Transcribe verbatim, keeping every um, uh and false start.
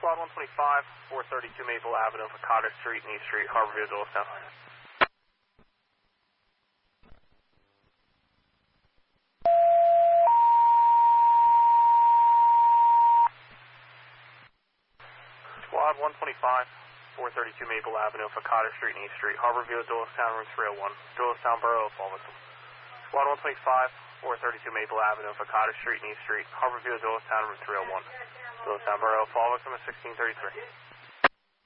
Squad one twenty-five, four thirty-two Maple Avenue for Cottage Street and East Street, Harborview, Doylestown. Squad one twenty-five, four thirty-two Maple Avenue for Cottage Street and East Street, Harborview, Doylestown, room three oh one, Doylestown Borough of Fall Victim. Squad one twenty-five, four thirty-two Maple Avenue for Cottage Street and East Street, Harborview, Doylestown, room three oh one, Doylestown Borough of Fall Victim is sixteen thirty-three.